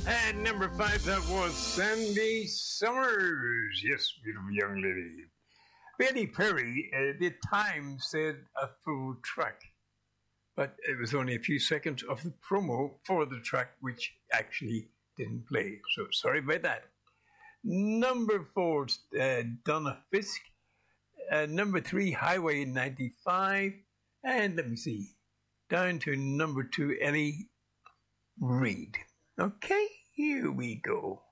And number 5, that was Sandy Summers. Yes, beautiful young lady. Betty Perry, the time said a full track, but it was only a few seconds of the promo for the track which actually didn't play. So sorry about that. Number 4, Donna Fisk. Number 3, Highway 95. And let me see, down to number 2, Ellie Reid. Okay, here we go.